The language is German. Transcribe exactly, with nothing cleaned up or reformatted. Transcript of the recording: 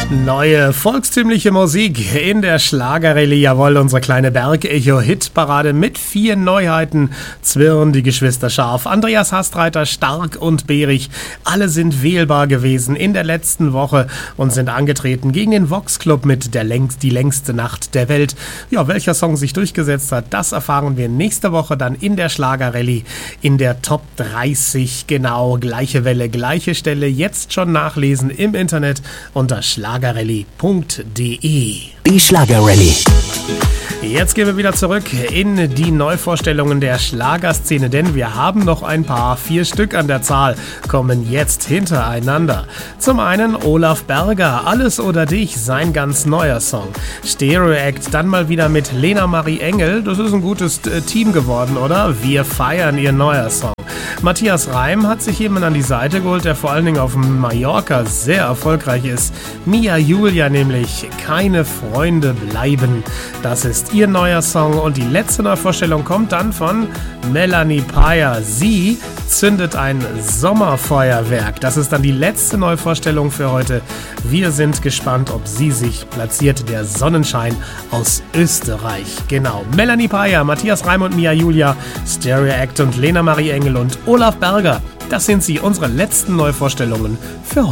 Neue volkstümliche Musik in der Schlagerrallye, jawohl, unsere kleine Bergecho-Hitparade mit vier Neuheiten zwirren die Geschwister scharf. Andreas Hastreiter, Stark und Behrig, alle sind wählbar gewesen in der letzten Woche und sind angetreten gegen den Vox Club mit der längst, die längste Nacht der Welt. Ja, welcher Song sich durchgesetzt hat, das erfahren wir nächste Woche dann in der Schlagerrallye in der Top dreißig. Genau, gleiche Welle, gleiche Stelle, jetzt schon nachlesen im Internet unter schlagerrallye punkt de. Die Schlagerrallye. Jetzt gehen wir wieder zurück in die Neuvorstellungen der Schlagerszene, denn wir haben noch ein paar, vier Stück an der Zahl, kommen jetzt hintereinander. Zum einen Olaf Berger, Alles oder Dich, sein ganz neuer Song. Stereo Act, dann mal wieder mit Lena Marie Engel, das ist ein gutes äh, Team geworden, oder? Wir feiern, ihr neuer Song. Matthias Reim hat sich jemand an die Seite geholt, der vor allen Dingen auf Mallorca sehr erfolgreich ist. Mia Julia nämlich, Keine Freunde bleiben. Das ist ihr neuer Song und die letzte Neuvorstellung kommt dann von Melanie Payer. Sie zündet ein Sommerfeuerwerk. Das ist dann die letzte Neuvorstellung für heute. Wir sind gespannt, ob sie sich platziert. Der Sonnenschein aus Österreich. Genau. Melanie Payer, Matthias Reim und Mia Julia, Stereo Act und Lena Marie Engel und Olaf Berger. Das sind sie, unsere letzten Neuvorstellungen für heute.